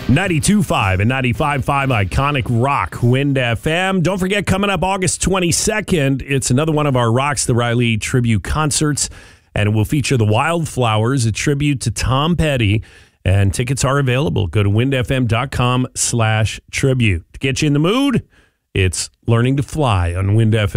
92.5 and 95.5 Iconic Rock, Wind FM. Don't forget, coming up August 22nd, it's another one of our Rocks the Riley tribute concerts, and it will feature the Wildflowers, a tribute to Tom Petty, and tickets are available. Go to windfm.com/tribute. To get you in the mood, it's Learning to Fly on Wind FM.